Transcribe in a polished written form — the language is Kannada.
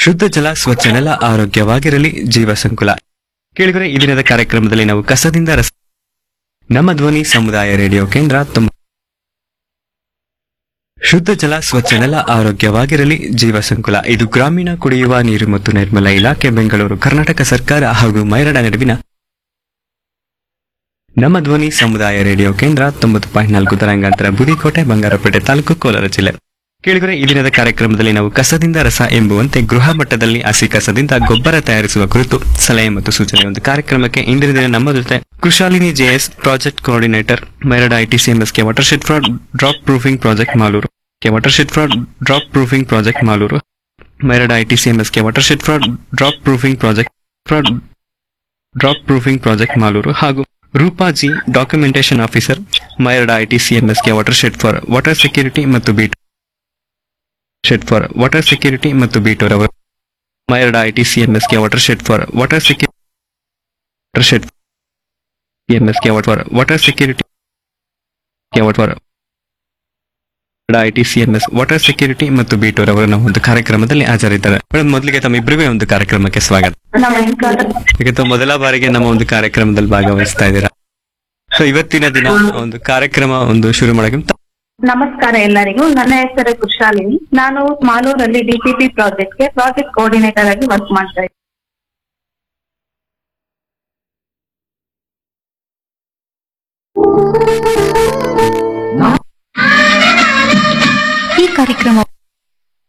ಶುದ್ಧ ಜಲ ಸ್ವಚ್ಛ ನೆಲ ಆರೋಗ್ಯವಾಗಿರಲಿ ಜೀವ ಸಂಕುಲ. ಕೇಳಿದರೆ ಈ ದಿನದ ಕಾರ್ಯಕ್ರಮದಲ್ಲಿ ನಾವು ಕಸದಿಂದ ರಸ ನಮ್ಮ ಧ್ವನಿ ಸಮುದಾಯ ರೇಡಿಯೋ ಕೇಂದ್ರ ಶುದ್ಧ ಜಲ ಸ್ವಚ್ಛ ನೆಲ ಆರೋಗ್ಯವಾಗಿರಲಿ ಜೀವ ಸಂಕುಲ. ಇದು ಗ್ರಾಮೀಣ ಕುಡಿಯುವ ನೀರು ಮತ್ತು ನೈರ್ಮಲ್ಯ ಇಲಾಖೆ, ಬೆಂಗಳೂರು, ಕರ್ನಾಟಕ ಸರ್ಕಾರ ಹಾಗೂ ಮೈರಡ ನಡುವಿನ ನಮ್ಮ ಧ್ವನಿ ಸಮುದಾಯ ರೇಡಿಯೋ ಕೇಂದ್ರ 90.4 ತರಂಗಾಂತರ, ಬುದಿಕೋಟೆ, ಬಂಗಾರಪೇಟೆ ತಾಲೂಕು, ಕೋಲಾರ ಜಿಲ್ಲೆ. ಕೇಳಿದರೆ ಈ ದಿನದ ಕಾರ್ಯಕ್ರಮದಲ್ಲಿ ನಾವು ಕಸದಿಂದ ರಸ ಎಂಬುವಂತೆ ಗೃಹ ಮಟ್ಟದಲ್ಲಿ ಹಸಿ ಕಸದಿಂದ ಗೊಬ್ಬರ ತಯಾರಿಸುವ ಕುರಿತು ಸಲಹೆ ಮತ್ತು ಸೂಚನೆ ಒಂದು ಕಾರ್ಯಕ್ರಮಕ್ಕೆ ಇಂದಿನ ದಿನ ನಮ್ಮ ಜೊತೆ ಕೃಷಾಲಿನಿ JS, project coordinator, ಮೈರಡ ITCMSK watershed for drop proofing project Malur, watershed for drop proofing project Malur, ಮೈರಡ ITCMSK watershed for drop proofing project Malur ಹಾಗೂ Roopa G, documentation officer, ಮೈರಡ ITCMSK watershed for water security ಮತ್ತು ಬೀಟೂರ್ ಅವರು ಮೈರಡ ITCMSK watershed for water security ಮತ್ತು ಬೀಟೂರ್ ಅವರು ನಮ್ಮ ಒಂದು ಕಾರ್ಯಕ್ರಮದಲ್ಲಿ ಹಾಜರಿದ್ದಾರೆ. ಮೇಡಮ್, ಮೊದಲಿಗೆ ತಮ್ಮಿಬ್ಬರಿಗೂ ಒಂದು ಕಾರ್ಯಕ್ರಮಕ್ಕೆ ಸ್ವಾಗತ. ಈಗ ಮೊದಲ ಬಾರಿಗೆ ನಮ್ಮ ಒಂದು ಕಾರ್ಯಕ್ರಮದಲ್ಲಿ ಭಾಗವಹಿಸ್ತಾ ಇದ್ದೀರಾ. ಸೊ ಇವತ್ತಿನ ದಿನ ಒಂದು ಕಾರ್ಯಕ್ರಮ ಶುರು ಮಾಡಕ್ಕೆ ನಮಸ್ಕಾರ ಎಲ್ಲರಿಗೂ. ನನ್ನ ಹೆಸರು ಕೃಷಾಲಿನಿ. ನಾನು ಮಾಲೂರಲ್ಲಿ DPP ಪ್ರಾಜೆಕ್ಟ್ ಕೋಆರ್ಡಿನೇಟರ್ ಆಗಿ ವರ್ಕ್ ಮಾಡ್ತಾ ಇದ್ದೀನಿ.